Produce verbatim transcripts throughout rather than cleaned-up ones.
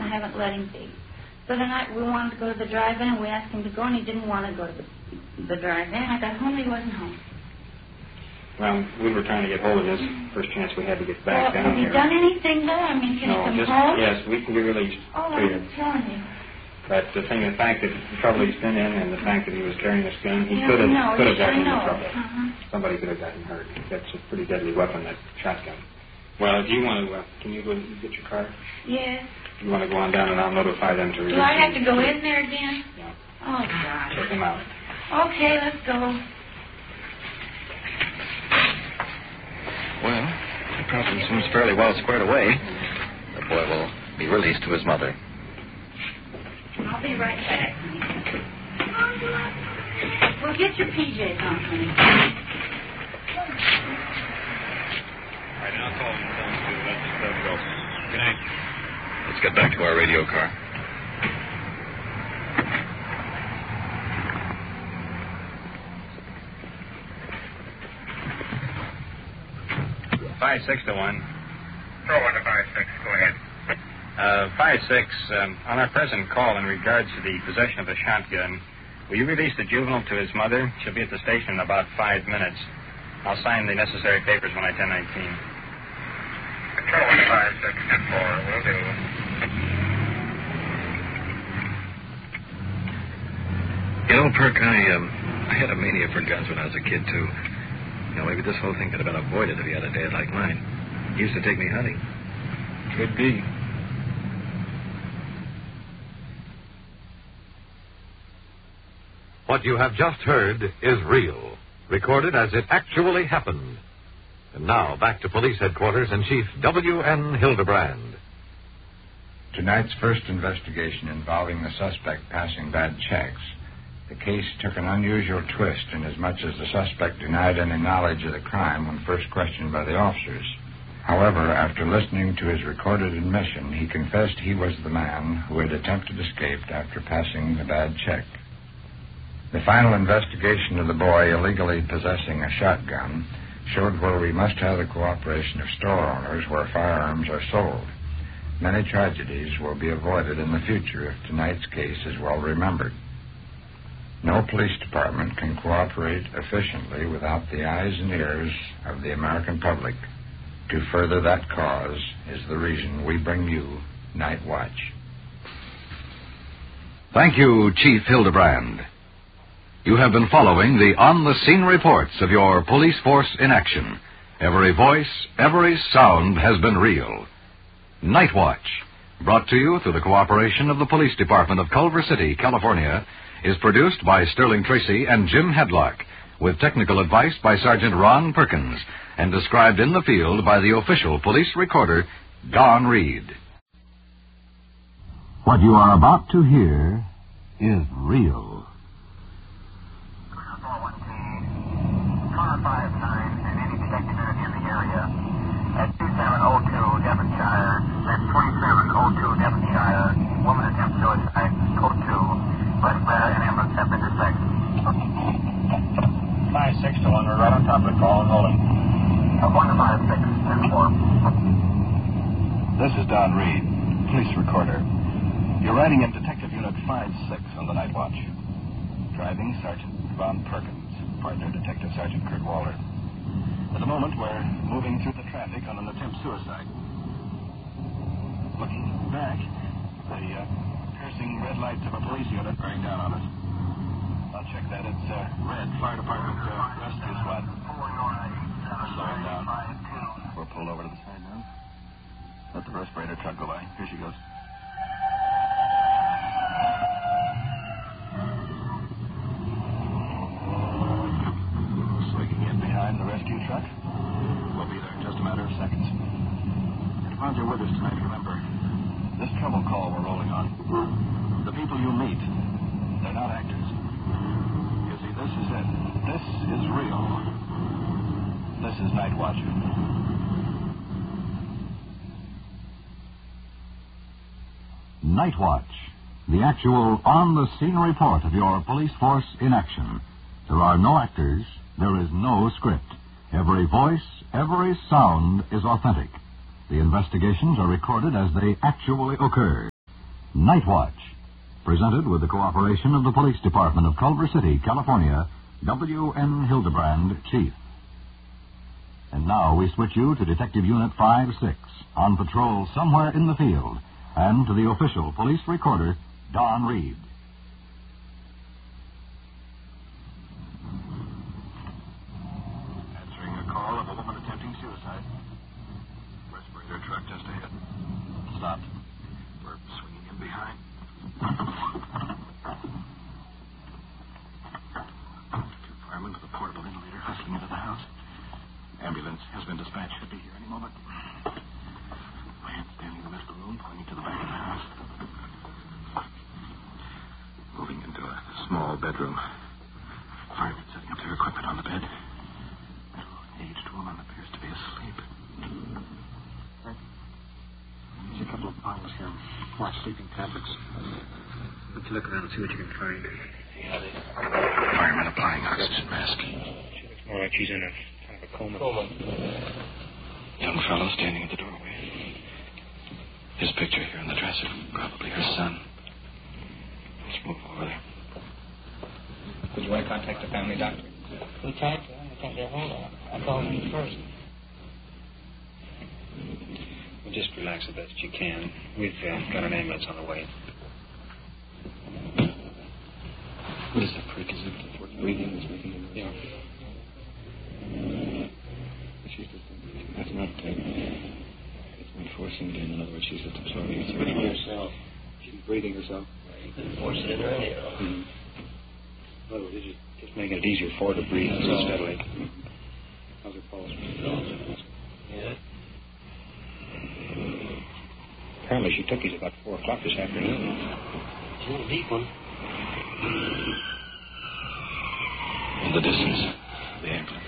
haven't let him be. So tonight we wanted to go to the drive-in, and we asked him to go, and he didn't want to go to the, the drive-in. I got home, and he wasn't home. Well, we were trying to get hold of this first chance we had to get back well, down have here. Have you done anything, though? I mean, can no, you come just, home? Yes, we can be released. Oh, to I'm telling you. But the thing, the fact that the trouble he's been in and the fact that he was carrying this gun, he yeah, could have no, could have gotten into know. trouble. Uh-huh. Somebody could have gotten hurt. That's a pretty deadly weapon, that shotgun. Well, if you want to, uh, can you go and get your car? Yes. You want to go on down and I'll notify them to release Do I have him. to go in there again? Yeah. Oh, gosh. Check him out. Okay, let's go. Well, the problem seems fairly well squared away. The boy will be released to his mother. I'll be right back. Well, get your P Js on, honey. All right, I'll call him and tell him to let this stuff go. Good night. Let's get back to our radio car. Five six to one. Throw one to five six. Go ahead. Uh, five six. Um, on our present call in regards to the possession of the shotgun, will you release the juvenile to his mother? She'll be at the station in about five minutes. I'll sign the necessary papers when I ten nineteen. Control one to five six ten four. Will do. You know, Perk, I um, I had a mania for guns when I was a kid too. You know, maybe this whole thing could have been avoided if he had a dad like mine. He used to take me hunting. Could be. What you have just heard is real, recorded as it actually happened. And now, back to police headquarters and Chief W N Hildebrand. Tonight's first investigation involving the suspect passing bad checks. The case took an unusual twist inasmuch as the suspect denied any knowledge of the crime when first questioned by the officers. However, after listening to his recorded admission, he confessed he was the man who had attempted escape after passing the bad check. The final investigation of the boy illegally possessing a shotgun showed where we must have the cooperation of store owners where firearms are sold. Many tragedies will be avoided in the future if tonight's case is well remembered. No police department can cooperate efficiently without the eyes and ears of the American public. To further that cause is the reason we bring you Night Watch. Thank you, Chief Hildebrand. You have been following the on-the-scene reports of your police force in action. Every voice, every sound has been real. Night Watch, brought to you through the cooperation of the Police Department of Culver City, California, is produced by Sterling Tracy and Jim Hedlock, with technical advice by Sergeant Ron Perkins, and described in the field by the official police recorder, Don Reed. What you are about to hear is real. four one T, car five nine, and any detective unit in the area at two seven oh two Devonshire, that's twenty-seven oh two Devonshire, woman attempts suicide, code two, West Bladder and ambulance have been distracted. Five six to one, we're right on top of the call and holding. Uh, one to five six, ten four. This is Don Reed, police recorder. You're riding in Detective Unit five six on the Night Watch. Driving Sergeant Ron Perkins, partner Detective Sergeant Kurt Waller. At the moment, we're moving through the traffic on an attempt suicide. Looking back, the uh, piercing red lights of a police unit bearing down on us. I'll check that. It's uh, red. Fire Department uh, rescue squad. Slowing down. We're pulled over to the side now. Let the respirator truck go by. Here she goes. Sneaking in behind the rescue truck. We'll be there in just a matter of seconds. And while you're with us tonight, remember, this trouble call we're rolling on, the people you meet, they're not actors. You see, this is it. This is real. This is Night Watch. Night Watch, the actual on-the-scene report of your police force in action. There are no actors. There is no script. Every voice, every sound is authentic. The investigations are recorded as they actually occur. Night Watch, presented with the cooperation of the Police Department of Culver City, California, W N Hildebrand, Chief. And now we switch you to Detective Unit five six, on patrol somewhere in the field, and to the official police recorder, Don Reed. Answering a call of a woman attempting suicide. Respirator truck just ahead. Stopped. We're swinging in behind. Two firemen with a portable inhalator hustling into the house. Ambulance has been dispatched. Should be here any moment. Man standing in the middle of the room, pointing to the back of the house. Moving into a small bedroom. Firemen setting up their equipment on the bed. Middle-aged woman appears to be asleep. There's a couple of bottles here. Watch sleeping tablets. Let's look around and see what you can find. Yeah, they... Fireman applying oxygen mask. She looks more like she's in a kind of a coma. Coma. Young fellow standing at the doorway. His picture here on the dresser. Probably her son. Let's move over there. Would you want to contact the family doctor? We tried to. I can't get a hold of him. I called him first. Well, just relax the best you can. We've uh, got an ambulance on the way. What is the prick? Is it breathing? Is breathing? Yeah. She's just... That's not... Uh, it's not forcing it in. In other words, she's just absorbing it. She's breathing herself. She's breathing herself. Force it in her head. Mm-hmm. In other words, it's just, just making it easier for her to breathe so steadily. How's her pulse? Yeah. Apparently she took these about four o'clock this afternoon. She's a deep one. In the distance, the ambulance.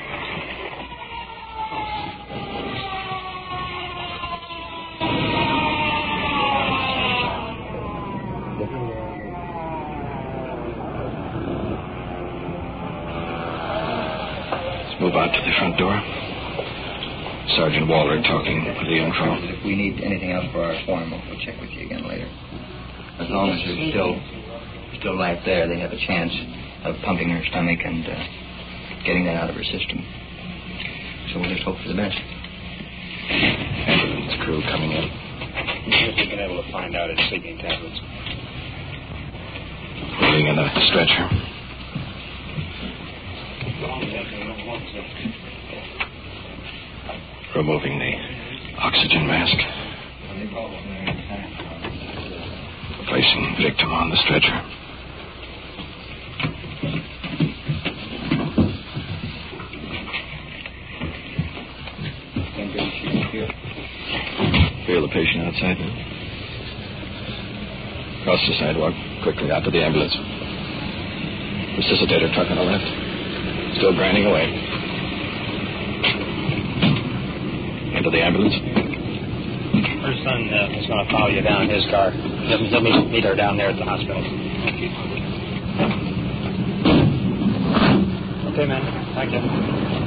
Let's move out to the front door. Sergeant Waller talking to the young fellow. If we need anything else for our form, we'll we'll check with you again later. As long as there's still still life there, they have a chance of pumping her stomach and uh, getting that out of her system. So we'll just hope for the best. Ambulance crew coming in. We've been able to find out it's sleeping tablets. Putting in a stretcher. Removing the oxygen mask. Placing victim on the stretcher. Feel the patient outside now. Across the sidewalk, quickly out to the ambulance. Resuscitator truck on the left. Still grinding away. Into the ambulance. Her son uh, is going to follow you down in his car. He'll, he'll meet, meet her down there at the hospital. Okay, man. Thank you.